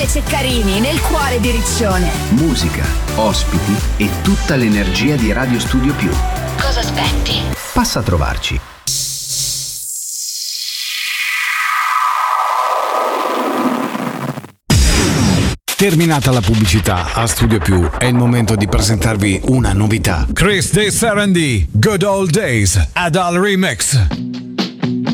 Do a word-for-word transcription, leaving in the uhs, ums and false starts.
Ceccarini nel cuore di Riccione. Musica, ospiti e tutta l'energia di Radio Studio Più. Cosa aspetti? Passa a trovarci. Terminata la pubblicità, a Studio Più è il momento di presentarvi una novità. Chris De Serendi, Good Old Days, Adal Remix.